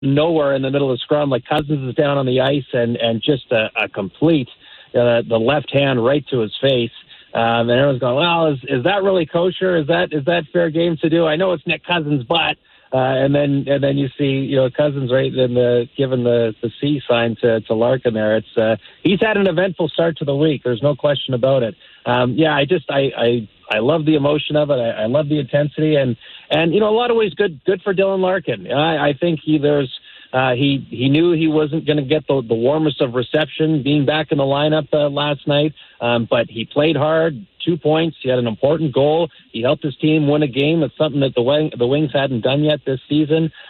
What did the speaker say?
nowhere in the middle of the scrum. Like Cousins is down on the ice and just a complete the left hand right to his face. And everyone's going, well, is that really kosher? Is that fair game to do? I know it's Nick Cousins, but and then you see Cousins right in given the C sign to Larkin there. It's he's had an eventful start to the week. There's no question about it. I love the emotion of it. I love the intensity and a lot of ways good for Dylan Larkin. I think he knew he wasn't going to get the warmest of reception being back in the lineup last night, but he played hard, 2 points. He had an important goal. He helped his team win a game. It's something that the Wings hadn't done yet this season.